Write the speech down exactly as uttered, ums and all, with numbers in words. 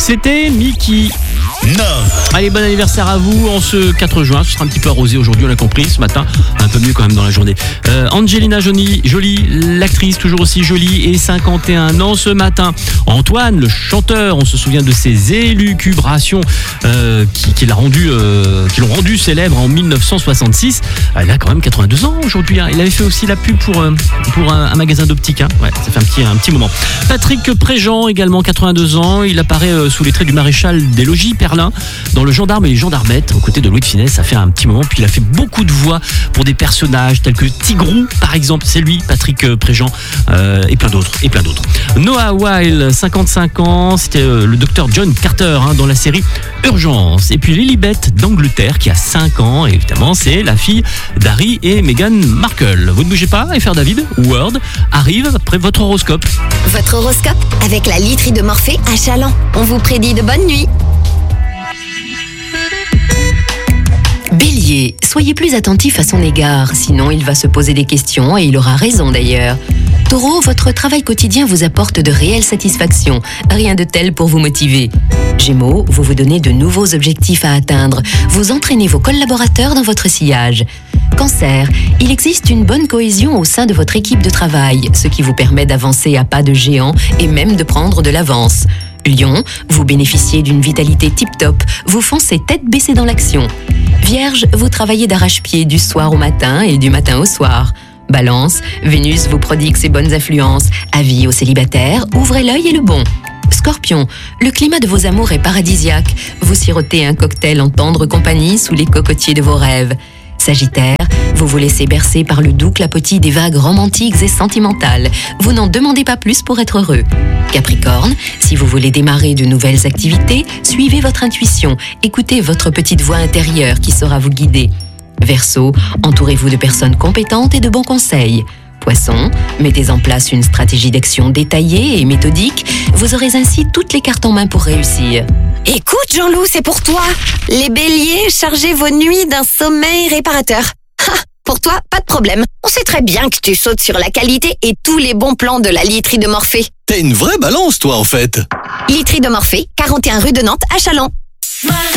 c'était Mickey. Non. Allez, bon anniversaire à vous en ce quatre juin. Ce sera un petit peu arrosé aujourd'hui, on l'a compris, ce matin. Un peu mieux quand même dans la journée. Euh, Angelina Jolie, jolie, l'actrice toujours aussi jolie et cinquante et un ans ce matin. Antoine, le chanteur, on se souvient de ses élucubrations euh, qui, qui, l'a rendu, euh, qui l'ont rendu célèbre en mille neuf cent soixante-six. Il a quand même quatre-vingt-deux ans aujourd'hui. Hein. Il avait fait aussi la pub pour, euh, pour un, un magasin d'optique. Hein. Ouais, ça fait un petit, un petit moment. Patrick Préjean, également quatre-vingt-deux ans. Il apparaît euh, sous les traits du maréchal des logis Perlin dans Le Gendarme et les Gendarmettes aux côtés de Louis de Funès. Ça fait un petit moment. Puis il a fait beaucoup de voix pour des personnages tels que Tigrou, par exemple. C'est lui, Patrick Préjean, euh, et plein d'autres. Et plein d'autres. Noah Weil, cinquante-cinq ans. C'était euh, le docteur John Carter hein, dans la série Urgence. Et puis Lilibet d'Angleterre qui a cinq ans. Et évidemment, c'est la fille d'Harry et Meghan Markle. Vous ne bougez pas, F R David, Word arrive après votre horoscope. Votre horoscope avec la literie de Morphée à Chaland. On vous prédit de bonnes nuits. Bélier, soyez plus attentif à son égard, sinon il va se poser des questions et il aura raison d'ailleurs. Taureau, votre travail quotidien vous apporte de réelles satisfactions, rien de tel pour vous motiver. Gémeaux, vous vous donnez de nouveaux objectifs à atteindre, vous entraînez vos collaborateurs dans votre sillage. Cancer, il existe une bonne cohésion au sein de votre équipe de travail, ce qui vous permet d'avancer à pas de géant et même de prendre de l'avance. Lion, vous bénéficiez d'une vitalité tip-top, vous foncez tête baissée dans l'action. Vierge, vous travaillez d'arrache-pied du soir au matin et du matin au soir. Balance, Vénus vous prodigue ses bonnes influences. Avis aux célibataires, ouvrez l'œil et le bon. Scorpion, le climat de vos amours est paradisiaque. Vous sirotez un cocktail en tendre compagnie sous les cocotiers de vos rêves. Sagittaire, vous vous laissez bercer par le doux clapotis des vagues romantiques et sentimentales. Vous n'en demandez pas plus pour être heureux. Capricorne, si vous voulez démarrer de nouvelles activités, suivez votre intuition. Écoutez votre petite voix intérieure qui saura vous guider. Verseau, entourez-vous de personnes compétentes et de bons conseils. Poisson, mettez en place une stratégie d'action détaillée et méthodique. Vous aurez ainsi toutes les cartes en main pour réussir. Écoute Jean-Loup, c'est pour toi. Les béliers, chargez vos nuits d'un sommeil réparateur. Ha, pour toi, pas de problème. On sait très bien que tu sautes sur la qualité et tous les bons plans de la literie de Morphée. T'es une vraie balance, toi, en fait. Literie de Morphée, quarante et un rue de Nantes à Chaland.